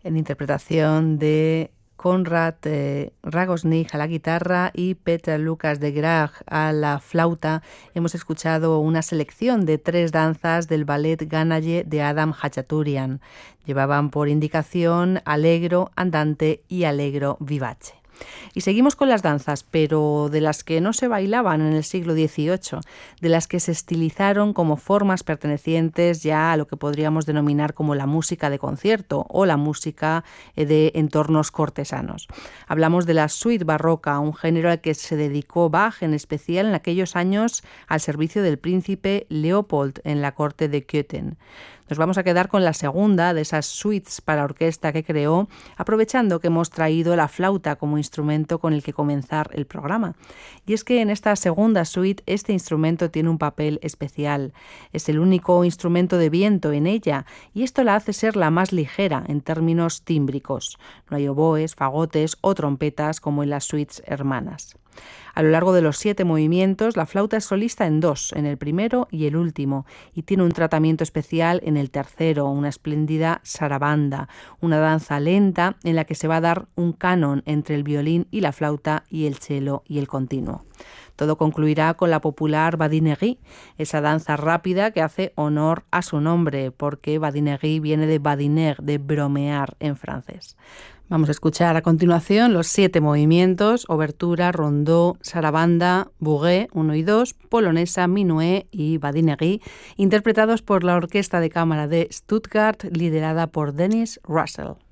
en interpretación de Konrad Ragosnik a la guitarra y Peter Lucas de Graag a la flauta. Hemos escuchado una selección de 3 danzas del ballet Ganaye de Adam Hachaturian. Llevaban por indicación Allegro, Andante y Allegro Vivace. Y seguimos con las danzas, pero de las que no se bailaban en el siglo XVIII, de las que se estilizaron como formas pertenecientes ya a lo que podríamos denominar como la música de concierto o la música de entornos cortesanos. Hablamos de la suite barroca, un género al que se dedicó Bach, en especial en aquellos años al servicio del príncipe Leopold en la corte de Köthen. Nos vamos a quedar con la segunda de esas suites para orquesta que creó, aprovechando que hemos traído la flauta como instrumento con el que comenzar el programa. Y es que en esta segunda suite este instrumento tiene un papel especial. Es el único instrumento de viento en ella y esto la hace ser la más ligera en términos tímbricos. No hay oboes, fagotes o trompetas como en las suites hermanas. A lo largo de los 7 movimientos, la flauta es solista en 2, en el primero y el último, y tiene un tratamiento especial en el tercero, una espléndida sarabanda, una danza lenta en la que se va a dar un canon entre el violín y la flauta y el cello y el continuo. Todo concluirá con la popular badinerie, esa danza rápida que hace honor a su nombre, porque badinerie viene de badiner, de bromear en francés. Vamos a escuchar a continuación los 7 movimientos: obertura, rondó, sarabanda, bouguet 1 y 2, polonesa, minuet y badinerie, interpretados por la Orquesta de Cámara de Stuttgart, liderada por Dennis Russell.